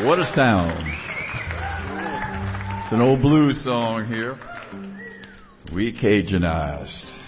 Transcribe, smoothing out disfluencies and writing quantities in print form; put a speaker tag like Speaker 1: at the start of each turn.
Speaker 1: What a sound. It's an old blues song here. Recajunized.